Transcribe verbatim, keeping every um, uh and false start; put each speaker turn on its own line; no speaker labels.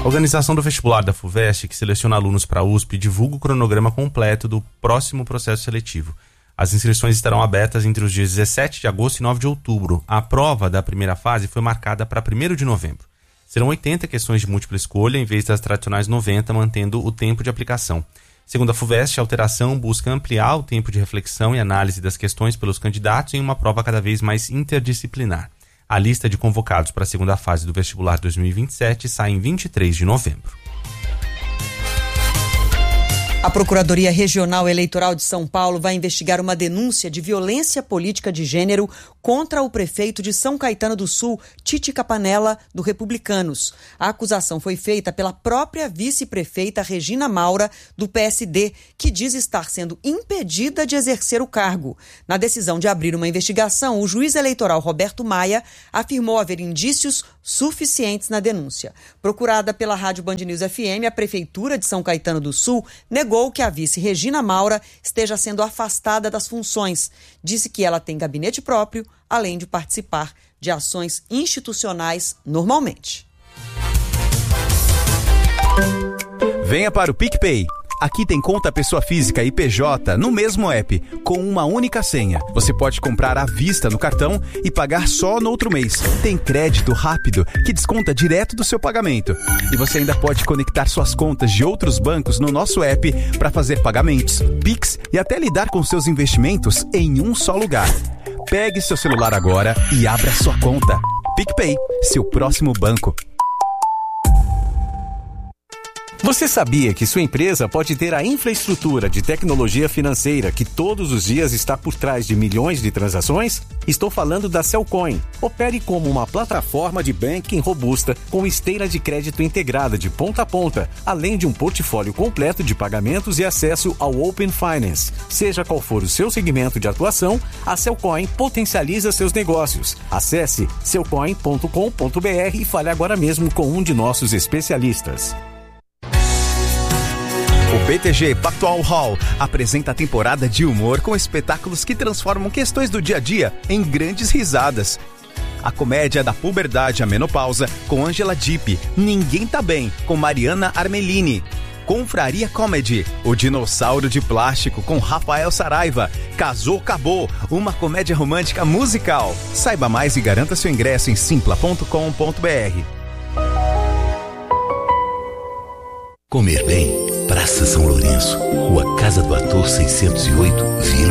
A organização do vestibular da FUVEST, que seleciona alunos para a U S P, divulga o cronograma completo do próximo processo seletivo. As inscrições estarão abertas entre os dias dezessete de agosto e nove de outubro. A prova da primeira fase foi marcada para primeiro de novembro. Serão oitenta questões de múltipla escolha, em vez das tradicionais noventa, mantendo o tempo de aplicação. Segundo a FUVEST, a alteração busca ampliar o tempo de reflexão e análise das questões pelos candidatos em uma prova cada vez mais interdisciplinar. A lista de convocados para a segunda fase do vestibular dois mil e vinte e sete sai em vinte e três de novembro.
A Procuradoria Regional Eleitoral de São Paulo vai investigar uma denúncia de violência política de gênero contra o prefeito de São Caetano do Sul, Titi Capanella, do Republicanos. A acusação foi feita pela própria vice-prefeita Regina Maura, do P S D, que diz estar sendo impedida de exercer o cargo. Na decisão de abrir uma investigação, o juiz eleitoral Roberto Maia afirmou haver indícios suficientes na denúncia. Procurada pela Rádio Band News F M, a Prefeitura de São Caetano do Sul negou que a vice Regina Maura esteja sendo afastada das funções. Disse que ela tem gabinete próprio, além de participar de ações institucionais normalmente.
Venha para o PicPay. Aqui tem conta pessoa física e P J no mesmo app, com uma única senha. Você pode comprar à vista no cartão e pagar só no outro mês. Tem crédito rápido que desconta direto do seu pagamento. E você ainda pode conectar suas contas de outros bancos no nosso app para fazer pagamentos, Pix e até lidar com seus investimentos em um só lugar. Pegue seu celular agora e abra sua conta. PicPay, seu próximo banco.
Você sabia que sua empresa pode ter a infraestrutura de tecnologia financeira que todos os dias está por trás de milhões de transações? Estou falando da Cellcoin. Opere como uma plataforma de banking robusta com esteira de crédito integrada de ponta a ponta, além de um portfólio completo de pagamentos e acesso ao Open Finance. Seja qual for o seu segmento de atuação, a Cellcoin potencializa seus negócios. Acesse cellcoin ponto com ponto b r e fale agora mesmo com um de nossos especialistas.
O B T G Pactual Hall apresenta a temporada de humor com espetáculos que transformam questões do dia a dia em grandes risadas. A comédia da puberdade à menopausa com Angela Dipp, Ninguém Tá Bem com Mariana Armelini. Confraria Comedy, O Dinossauro de Plástico com Rafael Saraiva. Casou, Acabou, uma comédia romântica musical. Saiba mais e garanta seu ingresso em simpla ponto com ponto b r.
Comer bem, Praça São Lourenço, Rua Casa do Ator seiscentos e oito, Vila